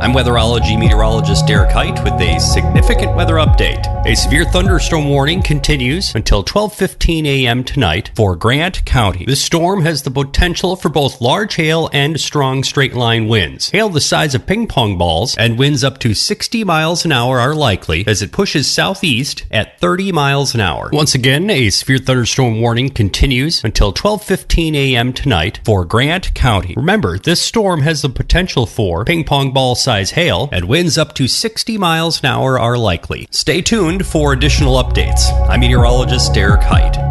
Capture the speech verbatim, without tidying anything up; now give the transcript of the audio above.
I'm weatherology meteorologist Derek Height with a significant weather update. A severe thunderstorm warning continues until twelve fifteen a.m. tonight for Grant County. This storm has the potential for both large hail and strong straight-line winds. Hail the size of ping pong balls and winds up to sixty miles an hour are likely as it pushes southeast at thirty miles an hour. Once again, a severe thunderstorm warning continues until twelve fifteen a.m. tonight for Grant County. Remember, this storm has the potential for ping pong ball size hail and winds up to sixty miles an hour are likely. Stay tuned for additional updates. I'm meteorologist Derek Height.